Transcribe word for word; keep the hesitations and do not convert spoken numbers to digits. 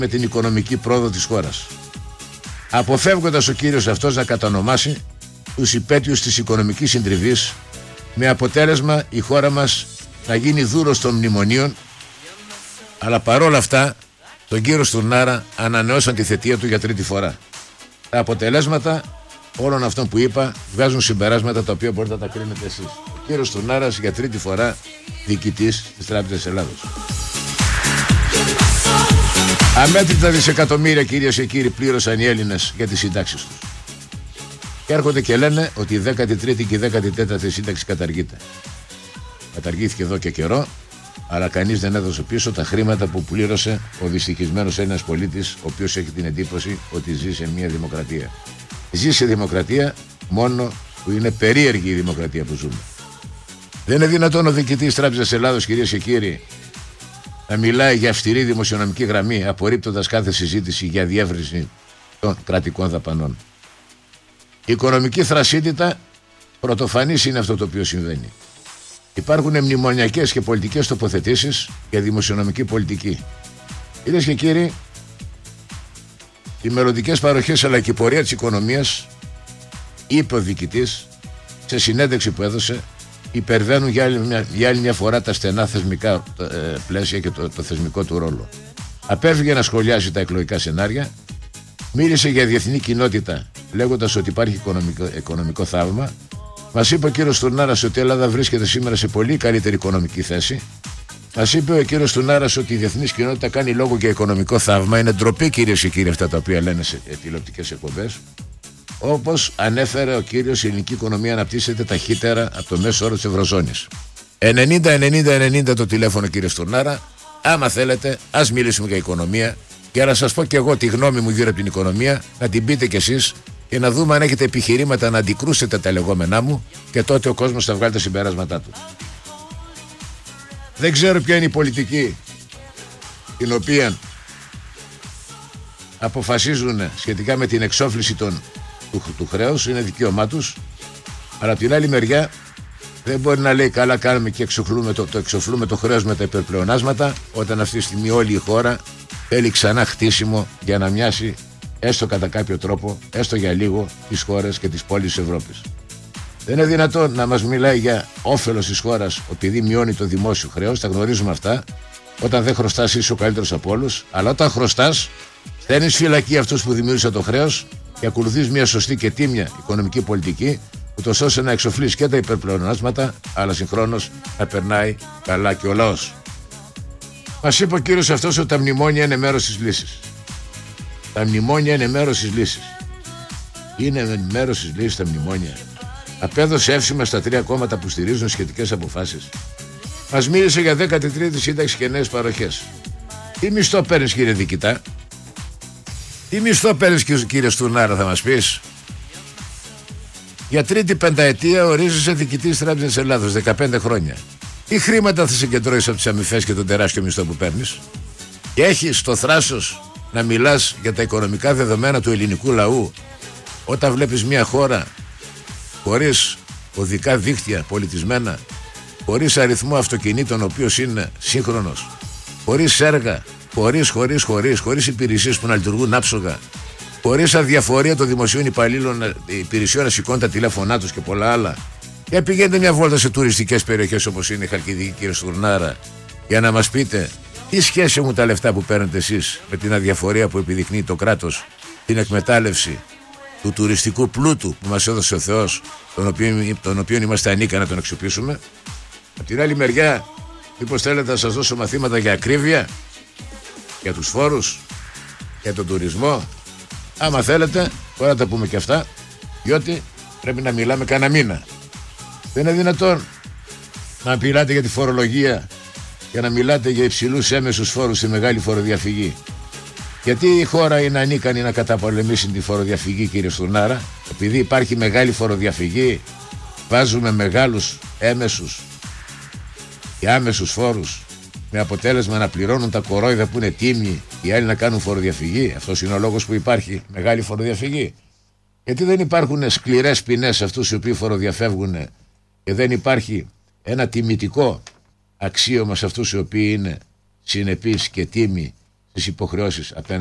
με την οικονομική πρόοδο της χώρας, αποφεύγοντας ο κύριος αυτός να κατανομάσει τους υπέτειους της οικονομικής συντριβής, με αποτέλεσμα η χώρα μας να γίνει δούρος των μνημονίων. Αλλά παρόλα αυτά τον κύριο Στουρνάρα ανανεώσαν τη θητεία του για τρίτη φορά. Τα αποτελέσματα όλων αυτών που είπα βγάζουν συμπεράσματα τα οποία μπορείτε να τα κρίνετε εσείς. Ο κύριος Στουρνάρας για τρίτη φορά διοικητής της Τράπεζας Ελλάδος. Αμέτρητα δισεκατομμύρια, κυρίες και κύριοι, πλήρωσαν οι Έλληνες για τις συντάξεις τους. Και έρχονται και λένε ότι η δέκατη τρίτη και η δέκατη τέταρτη σύνταξη καταργείται. Καταργήθηκε εδώ και καιρό, αλλά κανείς δεν έδωσε πίσω τα χρήματα που πλήρωσε ο δυστυχισμένος Έλληνας πολίτης, ο οποίος έχει την εντύπωση ότι ζει σε μια δημοκρατία. Ζει σε δημοκρατία μόνο που είναι περίεργη η δημοκρατία που ζούμε. Δεν είναι δυνατόν ο διοικητής Τράπεζας Ελλάδος, κυρίες και κύριοι, να μιλάει για αυστηρή δημοσιονομική γραμμή, απορρίπτοντας κάθε συζήτηση για διεύρυνση των κρατικών δαπανών. Η οικονομική θρασίτητα πρωτοφανής είναι αυτό το οποίο συμβαίνει. Υπάρχουν μνημονιακές και πολιτικές τοποθετήσεις για δημοσιονομική πολιτική. Κυρίες και κύριοι, οι μελλοντικές παροχές αλλά και η πορεία της οικονομίας, είπε ο διοικητής σε συνέντευξη που έδωσε, υπερβαίνουν για άλλη μια, για άλλη μια φορά τα στενά θεσμικά ε, πλαίσια και το, το θεσμικό του ρόλο. Απέφυγε να σχολιάσει τα εκλογικά σενάρια, μίλησε για διεθνή κοινότητα λέγοντας ότι υπάρχει οικονομικό, οικονομικό θαύμα. Μας είπε ο κύριος Στουρνάρας ότι η Ελλάδα βρίσκεται σήμερα σε πολύ καλύτερη οικονομική θέση. Μας είπε ο κύριος Στουρνάρας ότι η διεθνής κοινότητα κάνει λόγο για οικονομικό θαύμα. Είναι ντροπή, κυρίες και κύριοι, αυτά τα οποία λένε σε τηλεοπτικές εκπομπές. Όπως ανέφερε ο κύριος, η ελληνική οικονομία αναπτύσσεται ταχύτερα από το μέσο όρο της Ευρωζώνης. ενενήντα ενενήντα ενενήντα το τηλέφωνο, κύριε Στουρνάρα. Άμα θέλετε, ας μιλήσουμε για οικονομία. Για να σας πω και εγώ τη γνώμη μου γύρω από την οικονομία, να την πείτε κι εσείς και να δούμε αν έχετε επιχειρήματα να αντικρούσετε τα λεγόμενά μου, και τότε ο κόσμος θα βγάλει τα συμπεράσματά του. Δεν ξέρω ποια είναι η πολιτική την οποία αποφασίζουν σχετικά με την εξόφληση των, του, του χρέους, είναι δικαίωμά τους, αλλά από την άλλη μεριά δεν μπορεί να λέει καλά κάνουμε και εξοφλούμε το, το, εξοφλούμε το χρέος με τα υπερπλεονάσματα, όταν αυτή τη στιγμή όλη η χώρα θέλει ξανά χτίσιμο για να μοιάσει έστω κατά κάποιο τρόπο, έστω για λίγο, τις χώρες και τις πόλεις της Ευρώπης. Δεν είναι δυνατόν να μας μιλάει για όφελος της χώρας επειδή μειώνει το δημόσιο χρέος, τα γνωρίζουμε αυτά. Όταν δεν χρωστάς είσαι ο καλύτερος από όλους, αλλά όταν χρωστάς στέλνεις φυλακή αυτούς που δημιούργησαν το χρέος και ακολουθείς μια σωστή και τίμια οικονομική πολιτική, ούτως ώστε να εξοφλείς και τα υπερπλεονάσματα, αλλά συγχρόνως να περνάει καλά και ο λαός. Μας είπε ο κύριος αυτός ότι τα μνημόνια είναι μέρος της λύσης. Τα μνημόνια είναι μέρος της λύσης. Είναι μέρος της λύσης τα μνημόνια. Απέδωσε εύσημα στα τρία κόμματα που στηρίζουν σχετικές αποφάσεις. Μας μίλησε για δέκατη τρίτη σύνταξη και νέες παροχές. Τι μισθό παίρνεις, κύριε διοικητά? Τι μισθό παίρνεις, κύριε Στουρνάρα, θα μας πεις? Για τρίτη πενταετία ορίζεσαι διοικητής Τράπεζας Ελλάδος, δεκαπέντε χρόνια. Τι χρήματα θα συγκεντρώσεις από τις αμοιβές και τον τεράστιο μισθό που παίρνεις? Και έχεις το θράσος να μιλάς για τα οικονομικά δεδομένα του ελληνικού λαού όταν βλέπεις μια χώρα χωρίς οδικά δίκτυα πολιτισμένα, χωρίς αριθμό αυτοκινήτων ο οποίος είναι σύγχρονος, χωρίς έργα, χωρίς, χωρίς, χωρίς, χωρίς υπηρεσίες που να λειτουργούν άψογα, χωρίς αδιαφορία των δημοσίων υπαλλήλων υπηρεσιών να σηκώνουν τα τηλέφωνά τους και πολλά άλλα. Και πηγαίνετε μια βόλτα σε τουριστικές περιοχές όπως είναι η Χαλκιδική, κύριε Στουρνάρα, για να μας πείτε τι σχέση έχουν τα λεφτά που παίρνετε εσείς με την αδιαφορία που επιδεικνύει το κράτος, την εκμετάλλευση του τουριστικού πλούτου που μας έδωσε ο Θεός, τον οποίο, τον οποίο είμαστε ανίκανοι να τον αξιοποιήσουμε. Από την άλλη μεριά, μήπως θέλετε να σας δώσω μαθήματα για ακρίβεια, για τους φόρους, για τον τουρισμό? Άμα θέλετε, τώρα τα πούμε και αυτά, διότι πρέπει να μιλάμε κανένα μήνα. Δεν είναι δυνατόν να μιλάτε για τη φορολογία και να μιλάτε για υψηλούς έμεσους φόρους στη μεγάλη φοροδιαφυγή. Γιατί η χώρα είναι ανίκανη να καταπολεμήσει τη φοροδιαφυγή, κύριε Στουρνάρα? Επειδή υπάρχει μεγάλη φοροδιαφυγή, βάζουμε μεγάλους έμεσους και άμεσους φόρους, με αποτέλεσμα να πληρώνουν τα κορόιδα που είναι τίμοι, οι άλλοι να κάνουν φοροδιαφυγή. Αυτός είναι ο λόγος που υπάρχει μεγάλη φοροδιαφυγή. Γιατί δεν υπάρχουν σκληρές ποινές σε αυτούς οι οποίοι φοροδιαφεύγουν και δεν υπάρχει ένα τιμητικό αξίωμα σε αυτούς οι οποίοι είναι συνεπείς και τίμοι τις υποχρεώσεις